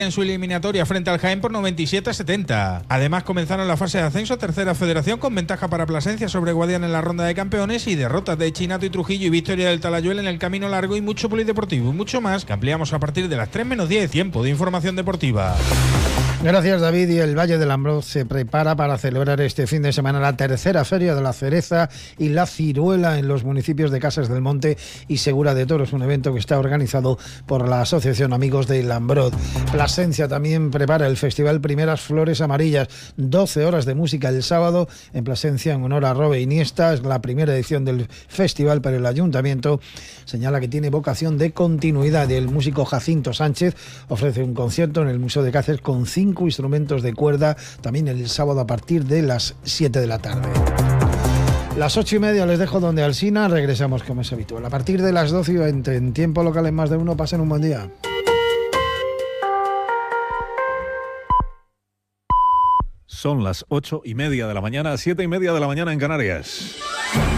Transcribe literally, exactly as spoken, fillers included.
en su eliminatoria frente al Jaén por noventa y siete a setenta. Además comenzaron la fase de ascenso a tercera federación con ventaja para Plasencia sobre Guadiana en la ronda de campeones y derrotas de Chinato y Trujillo y victoria del Talayuel en el camino largo y mucho polideportivo y mucho más que ampliamos a partir de las tres menos diez, tiempo de información deportiva. Gracias, David. Y el Valle del Ambroz se prepara para celebrar este fin de semana la tercera Feria de la Cereza y la Ciruela en los municipios de Casas del Monte y Segura de Toros, un evento que está organizado por la Asociación Amigos del Ambroz. Plasencia también prepara el festival Primeras Flores Amarillas, doce horas de música el sábado en Plasencia en honor a Robe Iniesta. Es la primera edición del festival, pero el Ayuntamiento señala que tiene vocación de continuidad y el músico Jacinto Sánchez ofrece un concierto en el Museo de Cáceres con cinco instrumentos de cuerda, también el sábado a partir de las siete de la tarde. Las ocho y media les dejo donde Alsina, regresamos como es habitual. A partir de las doce y veinte en tiempo local en Más de Uno, pasen un buen día. Son las ocho y media de la mañana, siete y media de la mañana en Canarias.